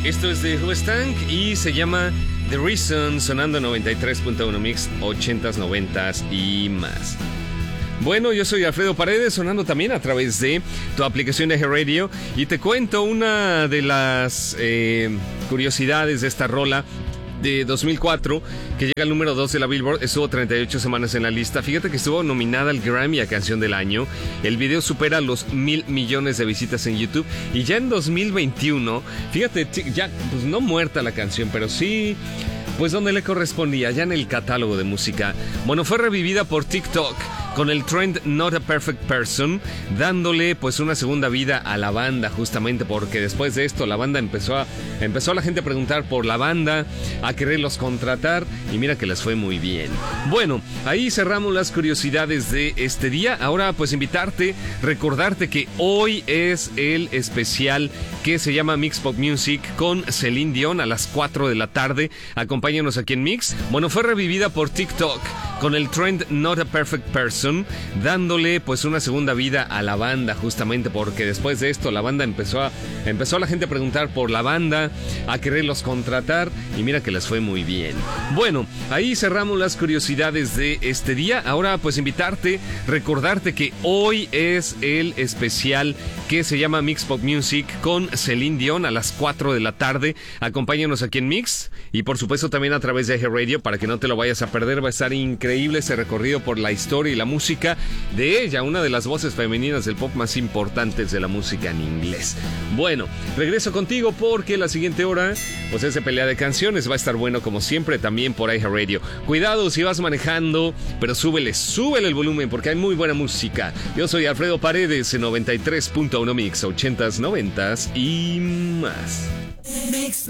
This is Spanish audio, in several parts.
Esto es de Huestank y se llama The Reason, sonando 93.1 Mix, 80s, 90s y más. Bueno, yo soy Alfredo Paredes, sonando también a través de tu aplicación de G-Radio, y te cuento una de las curiosidades de esta rola de 2004, que llega al número 2 de la Billboard. Estuvo 38 semanas en la lista. Fíjate que estuvo nominada al Grammy a Canción del Año. El video supera los 1,000 millones de visitas en YouTube. Y ya en 2021, fíjate, ya pues no muerta la canción, pero sí, pues donde le correspondía, ya en el catálogo de música. Bueno, fue revivida por TikTok con el trend Not a Perfect Person, dándole pues una segunda vida a la banda, justamente porque después de esto la banda empezó la gente a preguntar por la banda, a quererlos contratar, y mira que les fue muy bien. Bueno, ahí cerramos las curiosidades de este día. Ahora pues recordarte que hoy es el especial que se llama Mix Pop Music con Celine Dion a las 4 de la tarde. Acompáñanos aquí en Mix. Bueno, fue revivida por TikTok con el trend Not a Perfect Person, dándole pues una segunda vida a la banda, justamente porque después de esto la banda empezó la gente a preguntar por la banda, a quererlos contratar, y mira que les fue muy bien. Bueno, ahí cerramos las curiosidades de este día. Ahora pues recordarte que hoy es el especial que se llama Mix Pop Music con Celine Dion a las 4 de la tarde. Acompáñanos aquí en Mix, y por supuesto también a través de G-Radio, para que no te lo vayas a perder. Va a estar increíble ese recorrido por la historia y la música de ella, una de las voces femeninas del pop más importantes de la música en inglés. Bueno, regreso contigo porque la siguiente hora pues es de pelea de canciones. Va a estar bueno como siempre también por iHeartRadio. Cuidado si vas manejando, pero súbele el volumen porque hay muy buena música. Yo soy Alfredo Paredes en 93.1 Mix, 80s, 90s y más. Mix.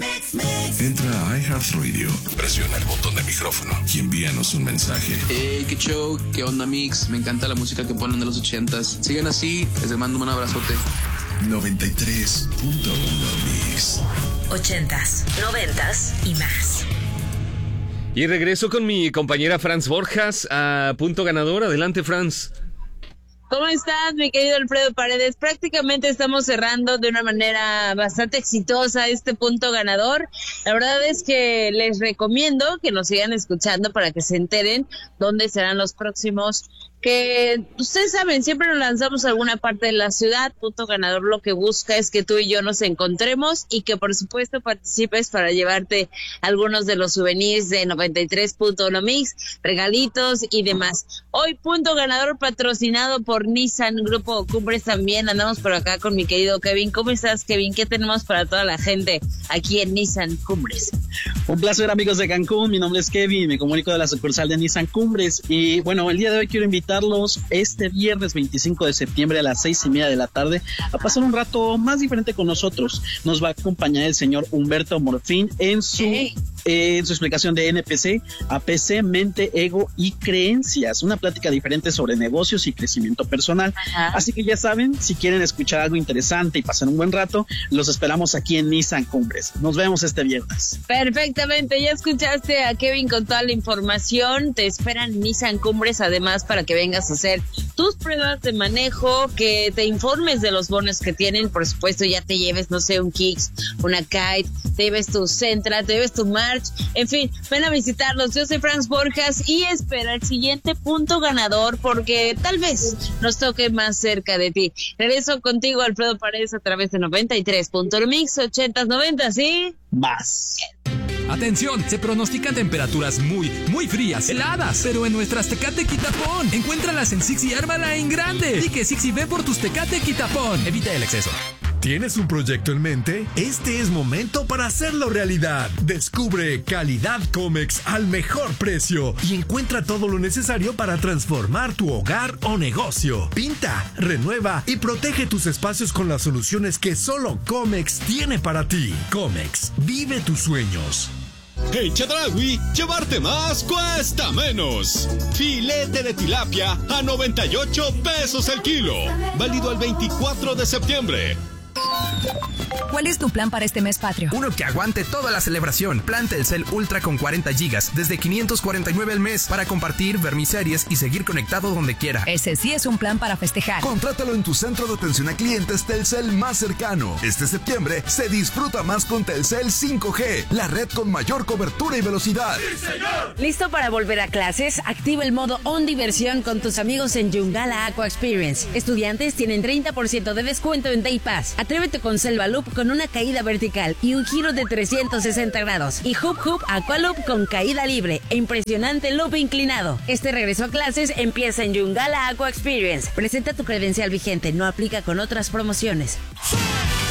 Entra a iHeartRadio, presiona el botón de micrófono y envíanos un mensaje. Hey, qué show, qué onda Mix, me encanta la música que ponen de los 80s. Sigan así, les mando un abrazote. 93.1 Mix. 80s, 90s y más. Y regreso con mi compañera Franz Borjas a Punto Ganador. Adelante, Franz. ¿Cómo estás, mi querido Alfredo Paredes? Prácticamente estamos cerrando de una manera bastante exitosa este punto ganador. La verdad es que les recomiendo que nos sigan escuchando para que se enteren dónde serán los próximos, que ustedes saben, siempre nos lanzamos a alguna parte de la ciudad. Punto Ganador lo que busca es que tú y yo nos encontremos y que por supuesto participes para llevarte algunos de los souvenirs de 93.1 Mix, regalitos y demás. Hoy Punto Ganador patrocinado por Nissan Grupo Cumbres. También andamos por acá con mi querido Kevin. ¿Cómo estás, Kevin? ¿Qué tenemos para toda la gente aquí en Nissan Cumbres? Un placer, amigos de Cancún. Mi nombre es Kevin, me comunico de la sucursal de Nissan Cumbres. Y bueno, el día de hoy quiero invitarlos este viernes 25 de septiembre a las 6:30 de la tarde a pasar un rato más diferente con nosotros. Nos va a acompañar el señor Humberto Morfín en su explicación de NPC, APC, mente, ego y creencias. Una plática diferente sobre negocios y crecimiento personal. Ajá. Así que ya saben, si quieren escuchar algo interesante y pasar un buen rato, los esperamos aquí en Nissan Cumbres. Nos vemos este viernes. Perfectamente, ya escuchaste a Kevin con toda la información. Te esperan Nissan Cumbres, además, para que vengas a hacer tus pruebas de manejo, que te informes de los bonos que tienen. Por supuesto, ya te lleves, no sé, un Kicks, una Kite, te lleves tu Sentra, te lleves tu March, en fin, ven a visitarlos. Yo soy Franz Borjas y espera el siguiente punto ganador, porque tal vez nos toque más cerca de ti. Regreso contigo, Alfredo Paredes, a través de 93.1 Mix, 80s, 90s y más. Atención, se pronostican temperaturas muy frías, heladas, pero en nuestras Tecate Quitapón. Encuéntralas en Six y ármala en grande. Y que Six y ve por tus Tecate Quitapón. Evita el exceso. ¿Tienes un proyecto en mente? Este es momento para hacerlo realidad. Descubre Calidad Comex al mejor precio y encuentra todo lo necesario para transformar tu hogar o negocio. Pinta, renueva y protege tus espacios con las soluciones que solo Comex tiene para ti. Comex, vive tus sueños. En Chedraui, llevarte más cuesta menos. Filete de tilapia a 98 pesos el kilo. Válido al 24 de septiembre. ¿Cuál es tu plan para este mes patrio? Uno que aguante toda la celebración. Plan Telcel Ultra con 40 gigas desde 549 al mes para compartir, ver mis series y seguir conectado donde quiera. Ese sí es un plan para festejar. Contrátalo en tu centro de atención a clientes Telcel más cercano. Este septiembre se disfruta más con Telcel 5G, la red con mayor cobertura y velocidad. ¡Sí, señor! ¿Listo para volver a clases? Activa el modo On Diversión con tus amigos en Yungala Aqua Experience. Estudiantes tienen 30% de descuento en Day Pass. Atrévete con Selva Loop con una caída vertical y un giro de 360 grados. Y Hoop Hoop Aqua Loop con caída libre e impresionante loop inclinado. Este regreso a clases empieza en Yungala Aqua Experience. Presenta tu credencial vigente, no aplica con otras promociones.